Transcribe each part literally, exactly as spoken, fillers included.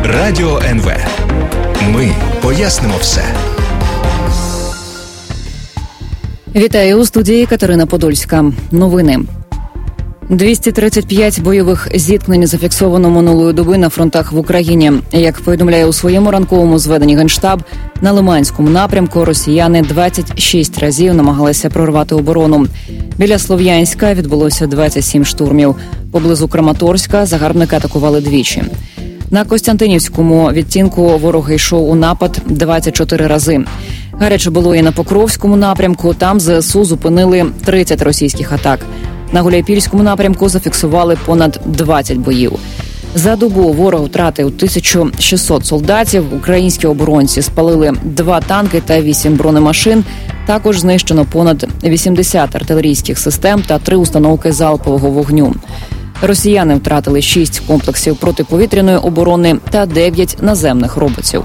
Радіо ен ве. Ми пояснимо все. Вітаю у студії Катерина Подольська. Новини. двісті тридцять п'ять бойових зіткнень зафіксовано минулої доби на фронтах в Україні. Як повідомляє у своєму ранковому зведенні Генштаб, на Лиманському напрямку росіяни двадцять шість разів намагалися прорвати оборону. Біля Слов'янська відбулося двадцять сім штурмів. Поблизу Краматорська загарбники атакували двічі. На Костянтинівському відтинку ворог йшов у напад двадцять чотири рази. Гаряче було і на Покровському напрямку. Там зе ес у зупинили тридцять російських атак. На Гуляйпільському напрямку зафіксували понад двадцять боїв. За добу ворог втратив тисячу шістсот солдатів. Українські оборонці спалили два танки та вісім бронемашин. Також знищено понад вісімдесят артилерійських систем та три установки залпового вогню. Росіяни втратили шість комплексів протиповітряної оборони та дев'ять наземних роботів.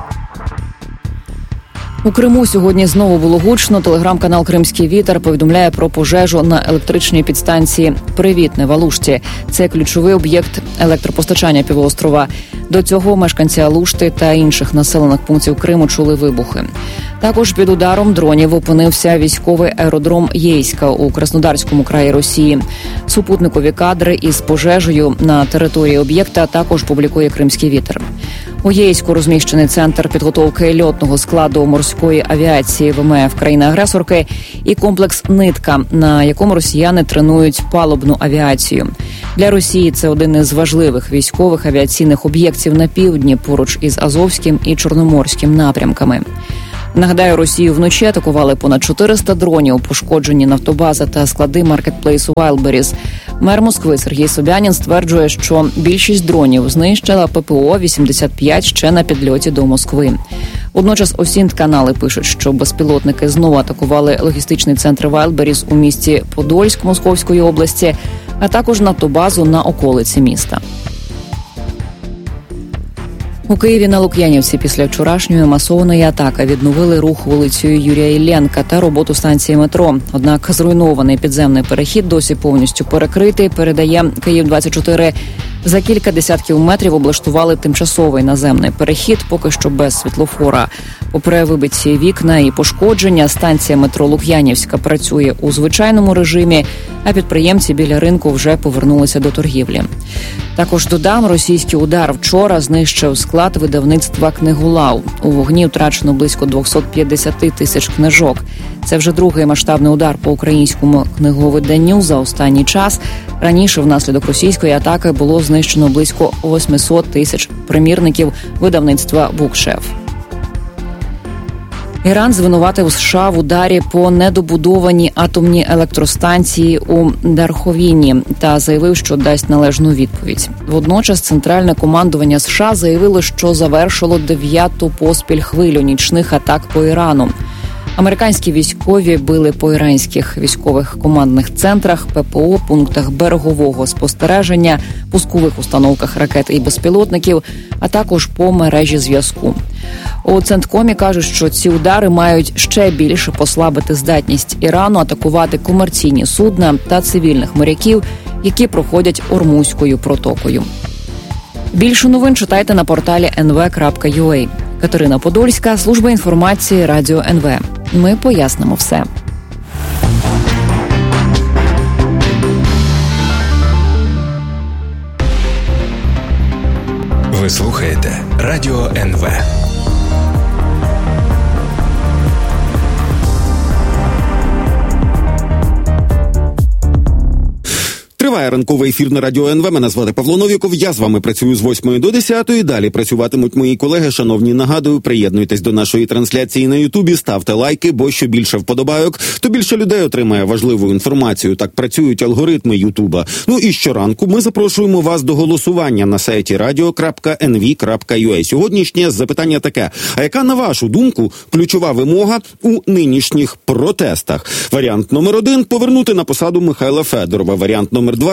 У Криму сьогодні знову було гучно. Телеграм-канал «Кримський вітер» повідомляє про пожежу на електричній підстанції «Привітне» в Алушті. Це ключовий об'єкт електропостачання півострова. До цього мешканці Алушти та інших населених пунктів Криму чули вибухи. Також під ударом дронів опинився військовий аеродром Єйська у Краснодарському краї Росії. Супутникові кадри із пожежею на території об'єкта також публікує «Кримський вітер». У Єйську розміщений центр підготовки льотного складу морської авіації ВМФ країни-агресорки і комплекс «Нитка», на якому росіяни тренують палубну авіацію. Для Росії це один із важливих військових авіаційних об'єктів на півдні, поруч із Азовським і Чорноморським напрямками. Нагадаю, Росію вночі атакували понад чотириста дронів, пошкоджені нафтобаза та склади маркетплейсу Wildberries. Мер Москви Сергій Собянін стверджує, що більшість дронів знищила ППО вісімдесят п'ять ще на підльоті до Москви. Водночас осінт-канали пишуть, що безпілотники знову атакували логістичний центр Wildberries у місті Подольськ Московської області, а також нафтобазу на околиці міста. У Києві на Лук'янівці після вчорашньої масованої атаки відновили рух вулицею Юрія Іллєнка та роботу станції метро. Однак зруйнований підземний перехід досі повністю перекритий, передає Київ двадцять чотири. За кілька десятків метрів облаштували тимчасовий наземний перехід, поки що без світлофора. Попри вибиті вікна і пошкодження, станція метро Лук'янівська працює у звичайному режимі, а підприємці біля ринку вже повернулися до торгівлі. Також додам, російський удар вчора знищив склад видавництва «Книгулав». У вогні втрачено близько двісті п'ятдесят тисяч книжок. Це вже другий масштабний удар по українському книговиданню за останній час. Раніше внаслідок російської атаки було знищено близько вісімсот тисяч примірників видавництва «Букшеф». Іран звинуватив США в ударі по недобудованій атомній електростанції у Дарховіні та заявив, що дасть належну відповідь. Водночас Центральне командування США заявило, що завершило дев'яту поспіль хвилю нічних атак по Ірану. Американські військові били по іранських військових командних центрах, ППО, пунктах берегового спостереження, пускових установках ракет і безпілотників, а також по мережі зв'язку. У Центкомі кажуть, що ці удари мають ще більше послабити здатність Ірану атакувати комерційні судна та цивільних моряків, які проходять Ормузькою протокою. Більше новин читайте на порталі ен ве крапка ю а. Катерина Подольська, служба інформації Радіо ен ве. Ми пояснимо все. Ви слухаєте Радіо ен ве. Триває ранковий ефір на Радіо ен ве. Мене звати Павло Новіков. Я з вами працюю з восьмої до десятої. Далі працюватимуть мої колеги. Шановні, нагадую, приєднуйтесь до нашої трансляції на Ютубі, ставте лайки, бо що більше вподобайок, то більше людей отримає важливу інформацію. Так працюють алгоритми Ютуба. Ну і щоранку ми запрошуємо вас до голосування на сайті радіо крапка ен ві крапка ю а. Сьогоднішнє запитання таке. А яка, на вашу думку, ключова вимога у нинішніх протестах? Варіант номер один – повернути на посаду Михайла Федорова. Варіант номер два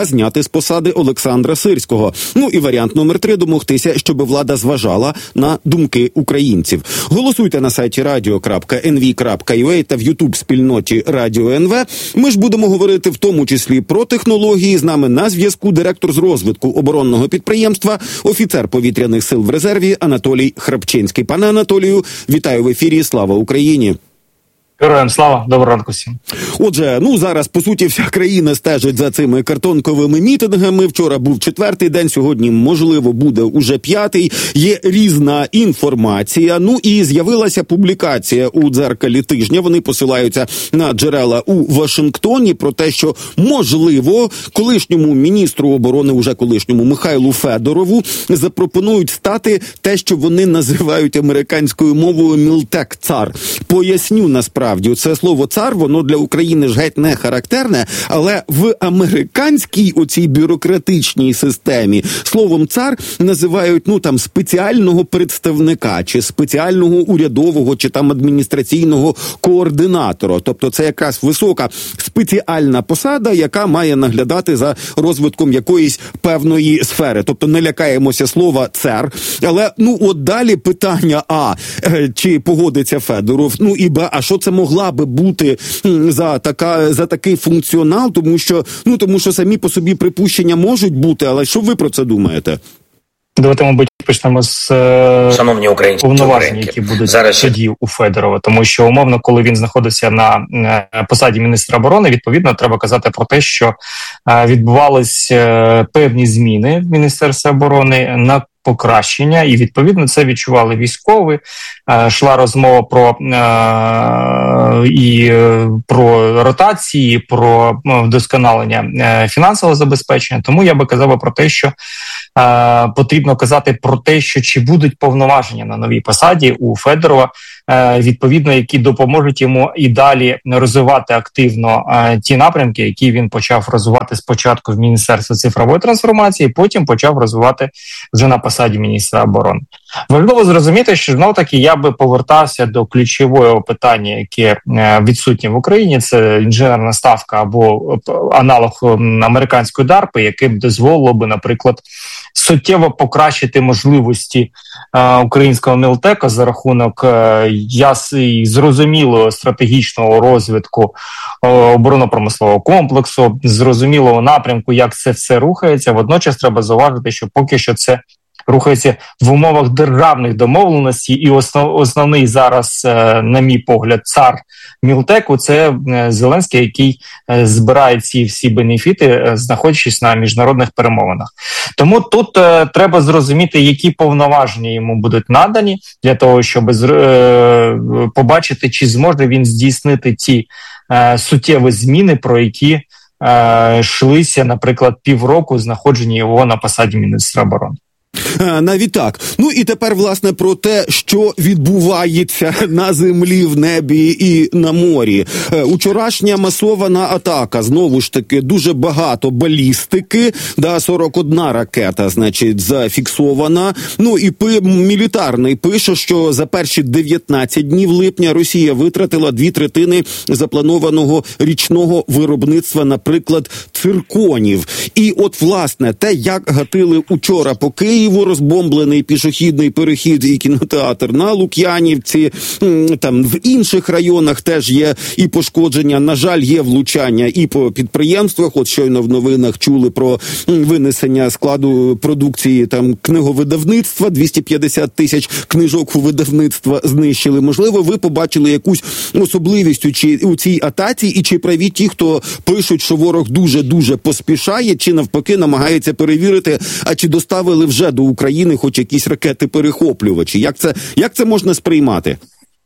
зняти з посади Олександра Сирського. Ну і варіант номер три – домогтися, щоб влада зважала на думки українців. Голосуйте на сайті радіо крапка ен ві крапка ю а та в ютуб-спільноті Радіо ен ве. Ми ж будемо говорити в тому числі про технології. З нами на зв'язку директор з розвитку оборонного підприємства, офіцер повітряних сил в резерві Анатолій Храпчинський. Пане Анатолію, вітаю в ефірі. Слава Україні! Героям слава, доброго ранку всім. Отже, ну зараз, по суті, вся країна стежить за цими картонковими мітингами. Вчора був четвертий день, сьогодні, можливо, буде уже п'ятий. Є різна інформація. Ну і з'явилася публікація у дзеркалі тижня. Вони посилаються на джерела у Вашингтоні про те, що, можливо, колишньому міністру оборони, уже колишньому Михайлу Федорову, запропонують стати те, що вони називають американською мовою «мілтек-цар». Поясню насправді. Це слово «цар», воно для України ж геть не характерне, але в американській оцій бюрократичній системі словом «цар» називають, ну, там, спеціального представника, чи спеціального урядового, чи там адміністраційного координатора. Тобто це якраз висока спеціальна посада, яка має наглядати за розвитком якоїсь певної сфери. Тобто не лякаємося слова «цар». Але, ну, от далі питання А, чи погодиться Федоров, ну і Б, а що це могла би бути за така за такий функціонал, тому що ну тому що самі по собі припущення можуть бути, але що ви про це думаєте? Давайте, мабуть, почнемо з шановні українці повноважень, які будуть зараз тоді у Федорова, тому що умовно, коли він знаходився на посаді міністра оборони, відповідно, треба казати про те, що відбувались певні зміни в Міністерстві оборони на покращення, і відповідно це відчували військові. Йшла розмова про е, і про ротації, про вдосконалення фінансового забезпечення. Тому я би казав про те, що е, потрібно казати про те, що чи будуть повноваження на новій посаді у Федорова, е, відповідно, які допоможуть йому і далі розвивати активно е, ті напрямки, які він почав розвивати спочатку в Міністерстві цифрової трансформації, потім почав розвивати вже на посаді міністра оборони. Важливо зрозуміти, що знов-таки я би повертався до ключового питання, яке відсутнє в Україні, це інженерна ставка або аналог американської дарпи, яке б дозволило би, наприклад, суттєво покращити можливості е, українського мілтека за рахунок е, ясний, зрозумілого стратегічного розвитку е, оборонно-промислового комплексу, зрозумілого напрямку, як це все рухається. Водночас треба зауважити, що поки що це рухається в умовах державних домовленостей, і основ, основний зараз, на мій погляд, цар мілтеку – це Зеленський, який збирає ці всі бенефіти, знаходячись на міжнародних перемовинах. Тому тут е, треба зрозуміти, які повноваження йому будуть надані для того, щоб е, побачити, чи зможе він здійснити ті е, суттєві зміни, про які е, йшлися, наприклад, півроку знаходження його на посаді міністра оборони. Навіть так. Ну і тепер, власне, про те, що відбувається на землі, в небі і на морі. Учорашня масована атака, знову ж таки, дуже багато балістики, да, сорок одна ракета, значить, зафіксована. Ну і пи, мілітарний пише, що за перші дев'ятнадцять днів липня Росія витратила дві третини запланованого річного виробництва, наприклад, цирконів. І от, власне, те, як гатили учора по Києву, розбомблений пішохідний перехід і кінотеатр на Лук'янівці, там в інших районах теж є і пошкодження, на жаль, є влучання і по підприємствах. От щойно в новинах чули про винесення складу продукції там книговидавництва, двісті п'ятдесят тисяч книжок у видавництва знищили. Можливо, ви побачили якусь особливість у, чи, у цій атаці, і чи праві ті, хто пишуть, що ворог дуже-дуже поспішає, чи навпаки намагається перевірити, а чи доставили вже до України хоч якісь ракети-перехоплювачі. Як це, як це можна сприймати?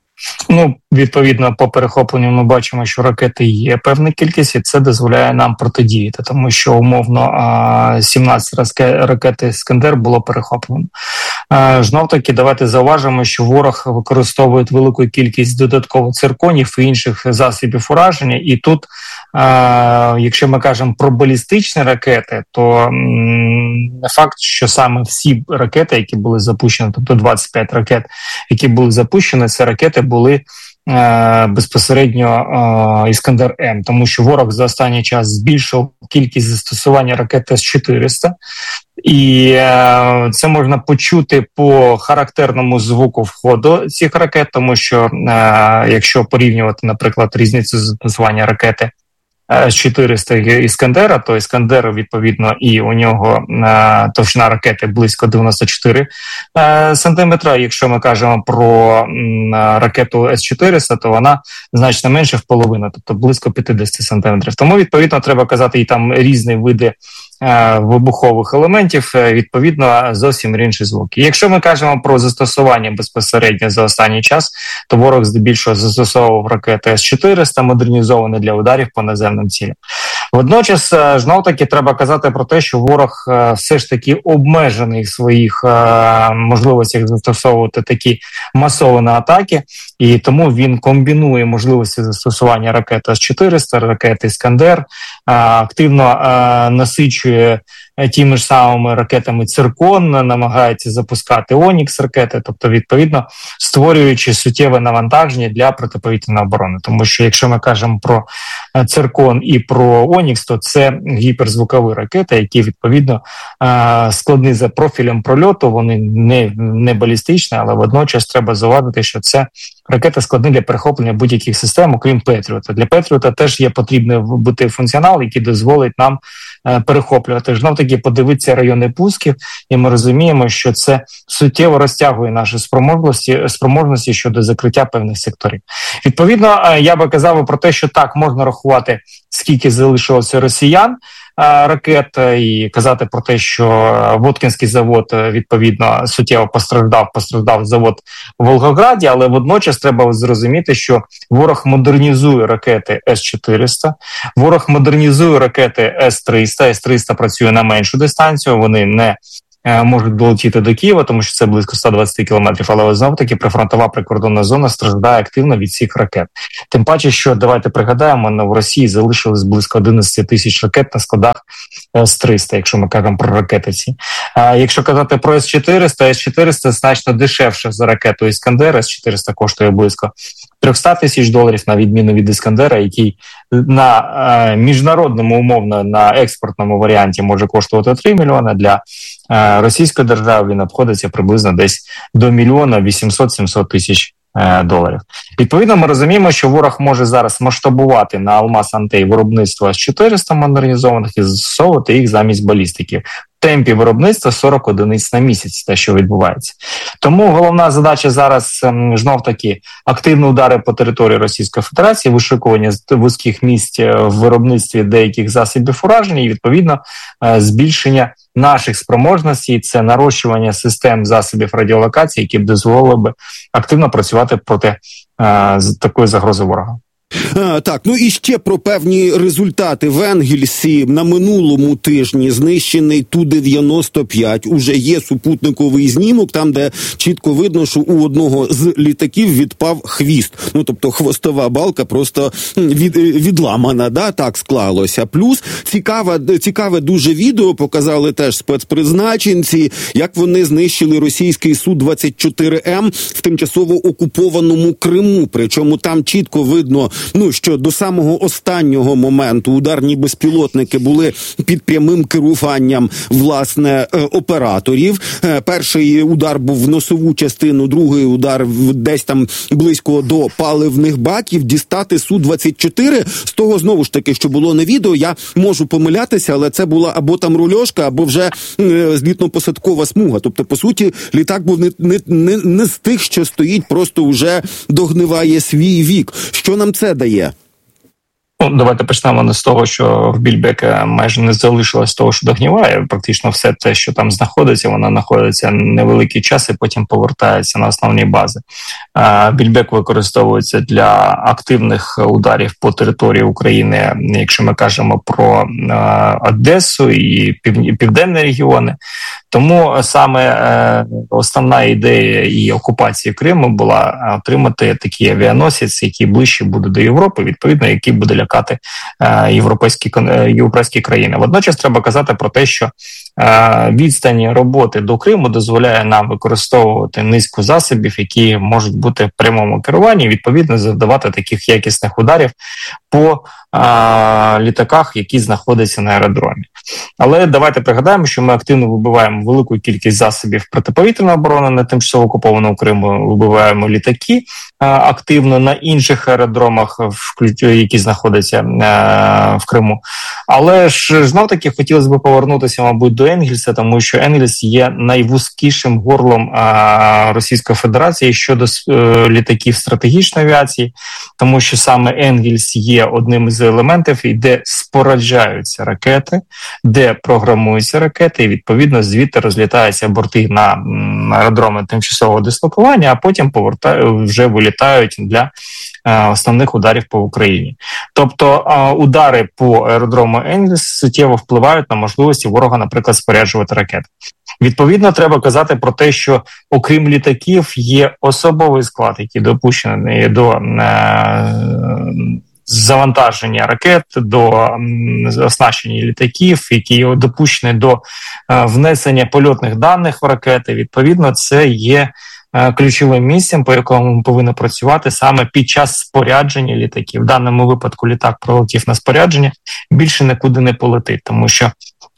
Ну, відповідно, по перехопленню ми бачимо, що ракети є певна кількість, і це дозволяє нам протидіяти, тому що умовно сімнадцять ракет «Іскандер» було перехоплено. Знов-таки, давайте зауважимо, що ворог використовує велику кількість додаткових цирконів і інших засобів ураження, і тут, якщо ми кажемо про балістичні ракети, то не факт, що саме всі ракети, які були запущені, тобто двадцять п'ять ракет, які були запущені, це ракети були безпосередньо Іскандер М, тому що ворог за останній час збільшив кількість застосування ракет С чотириста, і це можна почути по характерному звуку входу цих ракет, тому що якщо порівнювати, наприклад, різницю застосування ракети С чотириста і Іскандера, то Іскандер, відповідно, і у нього е, товщина ракети близько дев'яносто чотири е, сантиметра. Якщо ми кажемо про м, ракету С чотириста, то вона значно менше в половину, тобто близько п'ятдесят сантиметрів. Тому, відповідно, треба казати, і там різні види е, вибухових елементів, е, відповідно, зовсім інші звуки. Якщо ми кажемо про застосування безпосередньо за останній час, то ворог здебільшого застосовував ракети С чотириста, модернізовані для ударів по наземним цілям. Водночас, знов таки, треба казати про те, що ворог все ж таки обмежений в своїх можливостях застосовувати такі масовані атаки, і тому він комбінує можливості застосування ракет С чотириста, ракет Іскандер, активно насичує тими ж самими ракетами «Циркон», намагається запускати «Онікс» ракети, тобто, відповідно, створюючи суттєве навантаження для протиповітряної оборони. Тому що, якщо ми кажемо про «Циркон» і про «Онікс», то це гіперзвукові ракети, які, відповідно, складні за профілем прольоту, вони не, не балістичні, але водночас треба зауважити, що це ракети складні для перехоплення будь-яких систем, окрім «Петріота». Для «Петріота» теж є потрібний бути функціонал, який дозволить нам перехоплювати. Знов таки подивитися райони пусків, і ми розуміємо, що це суттєво розтягує наші спроможності, спроможності щодо закриття певних секторів. Відповідно, я би казав про те, що так, можна рахувати, скільки залишилося росіян ракет, і казати про те, що Воткінський завод, відповідно, суттєво постраждав, постраждав завод у Волгограді, але водночас треба зрозуміти, що ворог модернізує ракети С чотириста, ворог модернізує ракети С триста, С триста працює на меншу дистанцію, вони не можуть долетіти до Києва, тому що це близько сто двадцять кілометрів, але знов-таки прифронтова прикордонна зона страждає активно від цих ракет. Тим паче, що, давайте пригадаємо, в Росії залишилось близько одинадцять тисяч ракет на складах С триста, якщо ми кажемо про ракети ці. А якщо казати про С чотириста, С чотириста значно дешевше за ракету Іскандер, С чотириста коштує близько триста тисяч доларів, на відміну від Іскандера, який на е, міжнародному, умовно, на експортному варіанті може коштувати три мільйони, для е, російської держави він обходиться приблизно десь до мільйона вісімсот-сімсот тисяч е, доларів. Відповідно, ми розуміємо, що ворог може зараз масштабувати на Алмаз Антей виробництво С чотириста модернізованих і застосовувати їх замість балістики. В темпі виробництва сорок одиниць на місяць, те, що відбувається. Тому головна задача зараз, знов-таки, активні удари по території Російської Федерації, вишикування вузьких місць в виробництві деяких засобів ураження і, відповідно, збільшення наших спроможностей, це нарощування систем засобів радіолокації, які б дозволили би активно працювати проти е, такої загрози ворога. А, так, ну і ще про певні результати. В Енгельсі на минулому тижні знищений Ту дев'яносто п'ять. Уже є супутниковий знімок, там, де чітко видно, що у одного з літаків відпав хвіст. Ну, тобто хвостова балка просто від, відламана, да, так склалося. Плюс цікаве, цікаве дуже відео показали теж спецпризначенці, як вони знищили російський Су двадцять чотири М в тимчасово окупованому Криму. Причому там чітко видно, ну, що до самого останнього моменту ударні безпілотники були під прямим керуванням, власне, операторів. Перший удар був в носову частину, другий удар десь там близько до паливних баків. Дістати Су двадцять чотири, з того, знову ж таки, що було на відео, я можу помилятися, але це була або там рульошка, або вже злітно-посадкова смуга. Тобто, по суті, літак був не, не, не, не з тих, що стоїть, просто вже догниває свій вік. Що нам це дає? Ну, давайте почнемо не з того, що в Більбека майже не залишилось того, що догніває. Практично все те, що там знаходиться, воно знаходиться невеликий час і потім повертається на основні бази. Більбек використовується для активних ударів по території України, якщо ми кажемо про Одесу і південні регіони. Тому саме основна ідея і окупації Криму була отримати такий авіаносець, який ближче буде до Європи, відповідно, який буде лякати європейські, європейські країни. Водночас треба казати про те, що відстані роботи до Криму дозволяє нам використовувати низку засобів, які можуть бути в прямому керуванні, і відповідно завдавати таких якісних ударів по а, літаках, які знаходяться на аеродромі. Але давайте пригадаємо, що ми активно вибиваємо велику кількість засобів протиповітряної оборони на тимчасово окупованому Криму, вибиваємо літаки а, активно на інших аеродромах, які знаходяться а, в Криму. Але ж знов-таки хотілося б повернутися, мабуть, до Енгельса, тому що Енгельс є найвузькішим горлом а, Російської Федерації щодо а, літаків стратегічної авіації, тому що саме Енгельс є одним із елементів, де спораджаються ракети, де програмуються ракети, і відповідно звідти розлітаються борти на аеродроми тимчасового дислокування, а потім повертають, вже вилітають для е, основних ударів по Україні. Тобто е, удари по аеродрому Енгельс суттєво впливають на можливості ворога, наприклад, споряджувати ракети. Відповідно, треба казати про те, що окрім літаків є особовий склад, який допущений до е, завантаження ракет, до оснащення літаків, які допущені до е, внесення польотних даних в ракети. Відповідно, це є е, ключовим місцем, по якому ми повинні працювати саме під час спорядження літаків. В даному випадку літак пролетів на спорядження, більше нікуди не полетить, тому що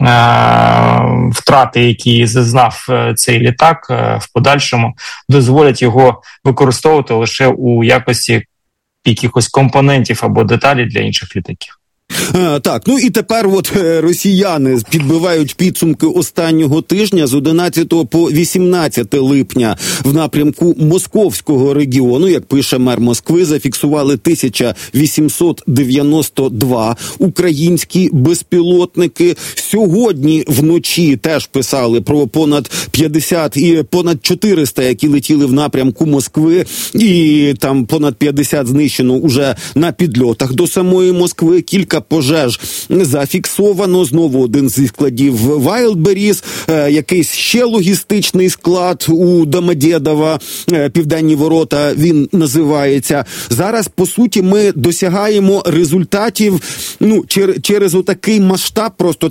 втрати, які зазнав цей літак, в подальшому дозволять його використовувати лише у якості якихось компонентів або деталей для інших літаків. А, так, ну і тепер от росіяни підбивають підсумки останнього тижня з одинадцятого по вісімнадцяте липня в напрямку Московського регіону, як пише мер Москви, зафіксували тисяча вісімсот дев'яносто два українські безпілотники. Сьогодні вночі теж писали про понад п'ятдесят і понад чотириста, які летіли в напрямку Москви, і там понад п'ятдесят знищено уже на підльотах до самої Москви. Кілька пожеж зафіксовано. Знову один зі складів Wildberries, е, якийсь ще логістичний склад у Домодєдово, е, Південні Ворота він називається. Зараз, по суті, ми досягаємо результатів, ну, чер- через отакий масштаб просто